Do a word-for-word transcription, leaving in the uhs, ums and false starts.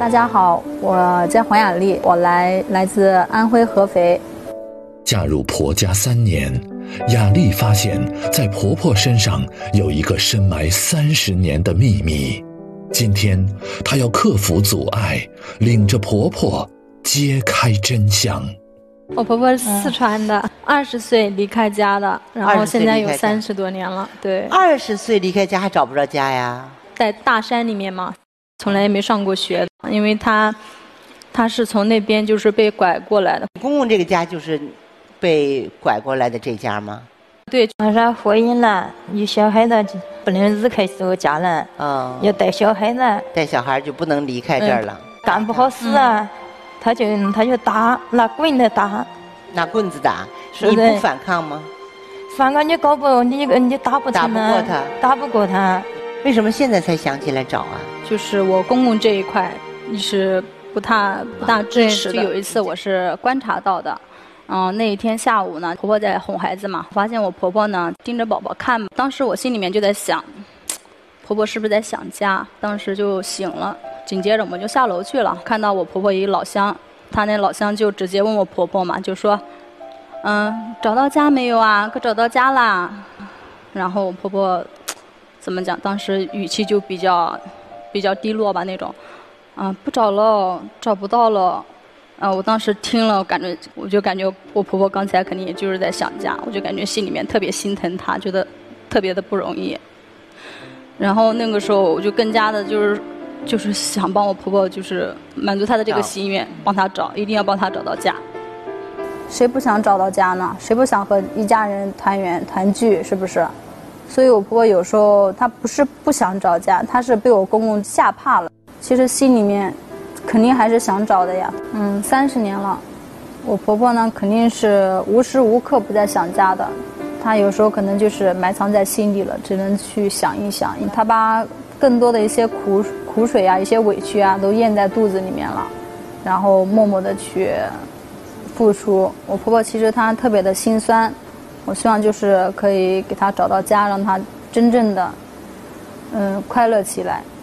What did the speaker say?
大家好，我叫黄雅丽，我来来自安徽合肥。 嫁入婆家三年，雅丽发现在婆婆身上有一个深埋三十年的秘密。今天她要克服阻碍，领着婆婆揭开真相。 我婆婆是四川的，二十岁离开家的，然后现在有三十多年了。对， 二十岁离开家还找不着家呀？ 在大山里面嘛，从来也没上过学，因为她，她是从那边就是被拐过来的。 公公这个家就是被拐过来的这家吗？ 对， 马上婚姻了，有小孩子不能离开这个家了， 嗯， 要带小孩子， 带小孩就不能离开这儿了。 嗯、干不好事啊。嗯他就他就打，拿棍子打， 拿棍子打，你不反抗吗？ 反抗你搞不你你打不打不过他， 打不过他。 为什么现在才想起来找啊？ 就是我公公这一块是不大不大支持的。有一次我是观察到的，嗯，那一天下午呢，婆婆在哄孩子嘛，发现我婆婆呢盯着宝宝看，当时我心里面就在想，婆婆是不是在想家？当时就醒了。紧接着我们就下楼去了，看到我婆婆一老乡，她那老乡就直接问我婆婆嘛，就说，嗯，找到家没有啊？可找到家啦。然后我婆婆怎么讲？当时语气就比较比较低落吧那种，啊，不找了，找不到了。啊，我当时听了，感觉我就感觉我婆婆刚才肯定也就是在想家，我就感觉心里面特别心疼她，觉得特别的不容易。然后那个时候我就更加的就是。就是想帮我婆婆，就是满足她的这个心愿，帮她找，一定要帮她找到家。谁不想找到家呢？谁不想和一家人团圆团聚？是不是？所以我婆婆有时候她不是不想找家，她是被我公公吓怕了。其实心里面肯定还是想找的呀。嗯，三十年了，我婆婆呢肯定是无时无刻不在想家的。她有时候可能就是埋藏在心里了，只能去想一想。她把更多的一些苦苦水啊，一些委屈啊，都咽在肚子里面了，然后默默的去付出。我婆婆其实她特别的心酸，我希望就是可以给她找到家，让她真正的嗯快乐起来。